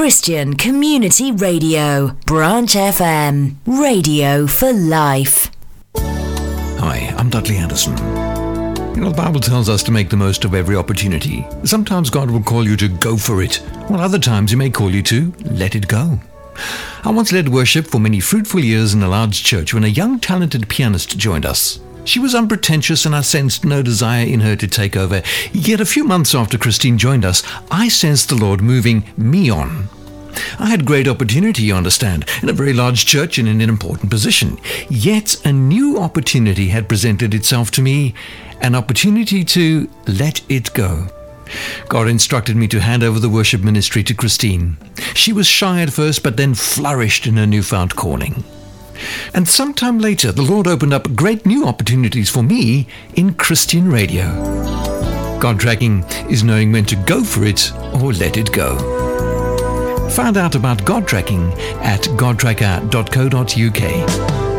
Christian Community Radio, Branch FM, radio for life. Hi, I'm Dudley Anderson. You know, the Bible tells us to make the most of every opportunity. Sometimes God will call you to go for it, while other times He may call you to let it go. I once led worship for many fruitful years in a large church when a young talented pianist joined us. She was unpretentious and I sensed no desire in her to take over. Yet a few months after Christine joined us, I sensed the Lord moving me on. I had great opportunity, you understand, in a very large church and in an important position. Yet a new opportunity had presented itself to me, an opportunity to let it go. God instructed me to hand over the worship ministry to Christine. She was shy at first, but then flourished in her newfound calling. And sometime later, the Lord opened up great new opportunities for me in Christian radio. God tracking is knowing when to go for it or let it go. Find out about God tracking at godtracker.co.uk.